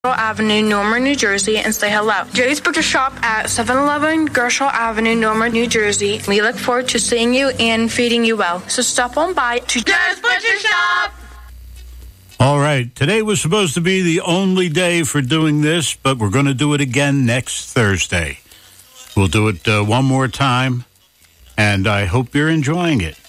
Avenue, Norman, New Jersey, and say hello. Jerry's Butcher Shop at 711 Gershall Avenue, Norman, New Jersey. We look forward to seeing you and feeding you well. So stop on by to Jerry's Butcher Shop. All right. Today was supposed to be the only day for doing this, but we're going to do it again next Thursday. We'll do it one more time, and I hope you're enjoying it.